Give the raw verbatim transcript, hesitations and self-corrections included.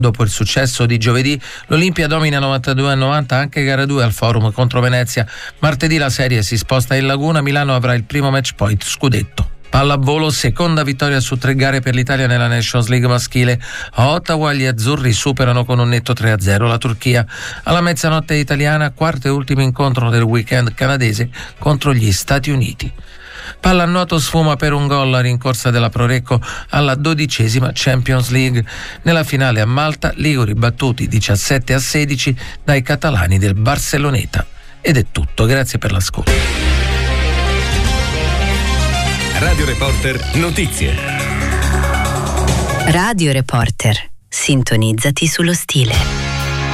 Dopo il successo di giovedì, l'Olimpia domina novantadue a novanta anche gara due al Forum contro Venezia. Martedì la serie si sposta in Laguna, Milano avrà il primo match point scudetto. Pallavolo, seconda vittoria su tre gare per l'Italia nella Nations League maschile. A Ottawa gli azzurri superano con un netto tre a zero la Turchia. Alla mezzanotte italiana, quarto e ultimo incontro del weekend canadese contro gli Stati Uniti. Pallanuoto sfuma per un gol la rincorsa della Prorecco alla dodicesima Champions League. Nella finale a Malta, liguri battuti diciassette a sedici dai catalani del Barceloneta. Ed è tutto, grazie per l'ascolto. Radio Reporter Notizie. Radio Reporter, sintonizzati sullo stile.